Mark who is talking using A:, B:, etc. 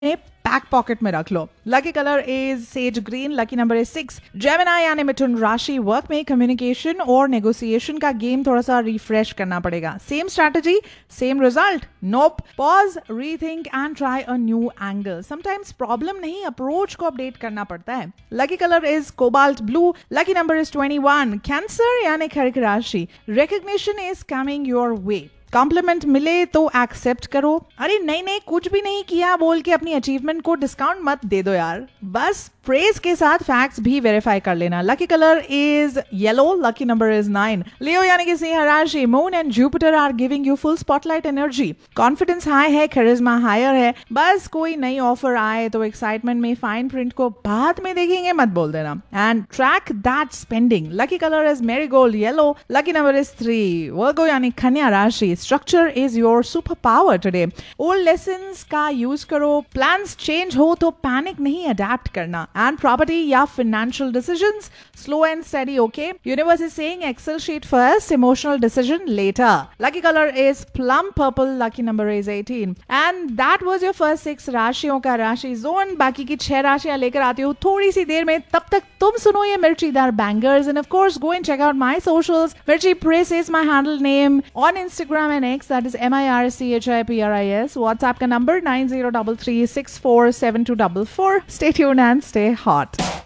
A: Back pocket में रख लो. Lucky colour is sage green. Lucky number is 6. Gemini यानी मिथुन राशि, वर्क में कम्युनिकेशन और नेगोशिएशन का गेम थोड़ा सा रिफ्रेश करना पड़ेगा. Same strategy, same result? Nope. Pause, rethink and try a new angle. Sometimes problem नहीं, अप्रोच को अपडेट करना पड़ता है. Lucky colour is cobalt blue. Lucky number is 21. Cancer यानी कर्क राशि, recognition is coming your way. Complement मिले तो एक्सेप्ट करो. अरे नहीं नहीं, कुछ भी नहीं किया बोल के अपनी अचीवमेंट को डिस्काउंट मत दे दो यार. बस प्रेज के साथ फैक्ट्स भी वेरीफाई कर लेना. Lucky colour is yellow. Lucky number is 9. लियो यानी कि सिंह राशि, moon and Jupiter are giving you full spotlight energy. Confidence high है, करिश्मा हायर है. बस कोई नई ऑफर आए तो एक्साइटमेंट में फाइन प्रिंट को बाद में देखेंगे मत बोल देना. And track that spending. Lucky colour is marigold yellow. Lucky number is 3. वर्गो यानी कन्या राशि, structure is your super power today. Old lessons का यूज करो. प्लान्स चेंज हो तो पैनिक नहीं, अडेप्ट करना. एंड प्रॉपर्टी या financial decisions, slow and steady. Okay, universe is saying Excel sheet first, emotional decision letter. Lucky colour is plum purple. Lucky number is 18. And that was your first 6 राशियों का राशि zone. बाकी की 6 राशियां लेकर आती हूँ थोड़ी सी देर में. तब तक तुम सुनो ये मिर्चीदार bangers. End of course go and check out my socials. मिर्ची press is my handle name on Instagram and X, that is MIRCHIPRIS. WhatsApp का number 9033647244. Stay tuned and stay hot.